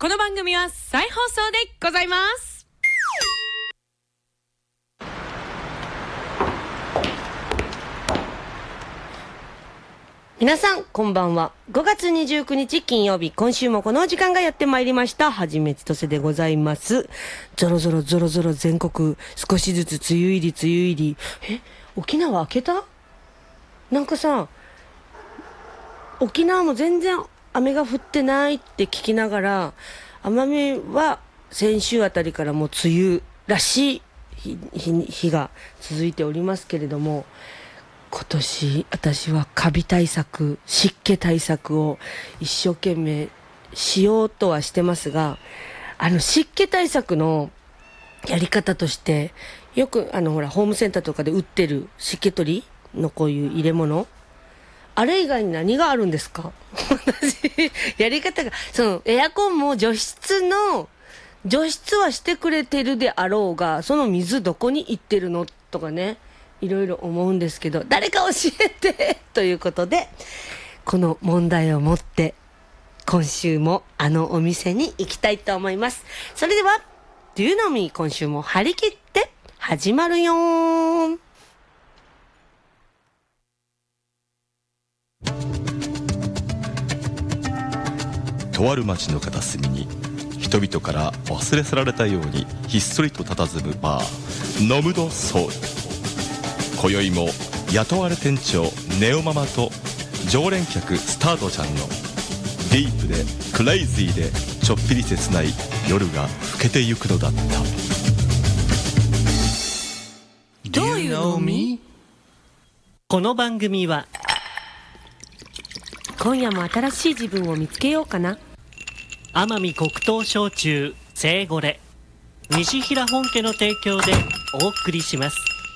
この番組は再放送でございます。 皆さんこんばんは。5月29日金曜日、今週もこのお時間がやってまいりました。はじめちとせでございます。ゾロゾロゾロゾロ全国少しずつ梅雨入り。沖縄明けた？なんかさ、沖縄も全然雨が降ってないって聞きながら、奄美は先週あたりからもう梅雨らしい日が続いておりますけれども、今年私はカビ対策、湿気対策を一生懸命しようとはしてますが、湿気対策のやり方として、よくほらホームセンターとかで売ってる湿気取りのこういう入れ物、あれ以外に何があるんですか？私やり方が、そのエアコンも除湿はしてくれてるであろうが、その水どこに行ってるのとかね、いろいろ思うんですけど、誰か教えてということで、この問題を持って今週もお店に行きたいと思います。それでは Do you know me、 今週も張り切って始まるよー。 とある町の片隅に人々から忘れ去られたようにひっそりと佇むバー、ノムドソウル。今宵も雇われ店長ネオママと常連客スタートちゃんのディープでクレイジーでちょっぴり切ない夜が更けてゆくのだった。 Do you know me？ この番組は、今夜も新しい自分を見つけようかな。 奄美黒糖焼酎聖ゴレ、西平本家の提供でお送りします。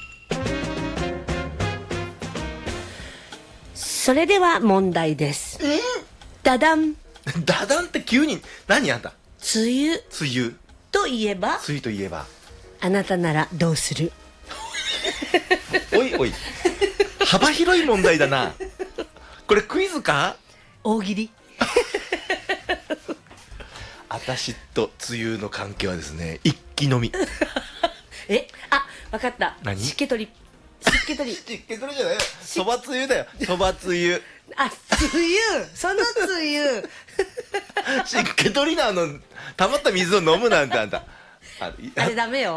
それでは問題です。ダダン。 ダダンって急に何あんた？ 梅雨梅雨といえば、 梅雨といえば、 あなたならどうする？ おいおい、幅広い問題だな。これクイズか？ 大喜利。 私と梅雨の関係はですね、一気飲み。 わかった。 何？ 湿気取り湿気取りじゃないよ、そばつゆだよ、そばつゆ。 梅雨、その梅雨。 湿気取りの溜まった水を飲むなんてあんた。 あれダメよ。